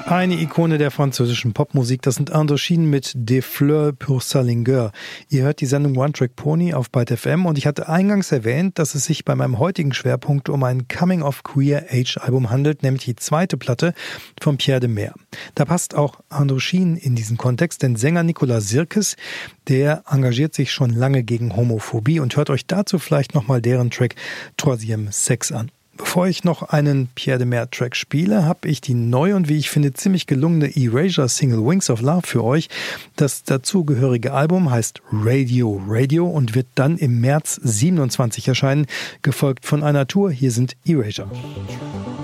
Eine Ikone der französischen Popmusik, das sind Indochine mit Des Fleurs pour Salinger. Ihr hört die Sendung One Track Pony auf Byte FM und ich hatte eingangs erwähnt, dass es sich bei meinem heutigen Schwerpunkt um ein Coming-of-Queer-Age-Album handelt, nämlich die zweite Platte von Pierre de Meer. Da passt auch Indochine in diesen Kontext, denn Sänger Nicolas Sirkes, der engagiert sich schon lange gegen Homophobie und hört euch dazu vielleicht nochmal deren Track Troisième Sexe an. Bevor ich noch einen Pierre de Meer Track spiele, habe ich die neue und wie ich finde ziemlich gelungene Erasure Single Wings of Love für euch. Das dazugehörige Album heißt Radio Radio und wird dann im März 27 erscheinen, gefolgt von einer Tour. Hier sind Erasure.